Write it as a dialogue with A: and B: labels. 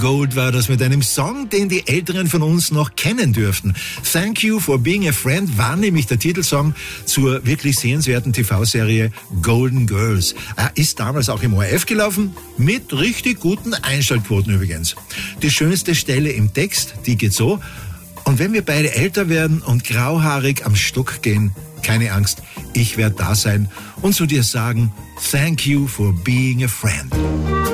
A: Gold war das mit einem Song, den die Älteren von uns noch kennen dürften. Thank You for Being a Friend war nämlich der Titelsong zur wirklich sehenswerten TV-Serie Golden Girls. Er ist damals auch im ORF gelaufen, mit richtig guten Einschaltquoten übrigens. Die schönste Stelle im Text, die geht so: Und wenn wir beide älter werden und grauhaarig am Stock gehen, keine Angst, ich werde da sein und zu dir sagen, Thank you for being a friend.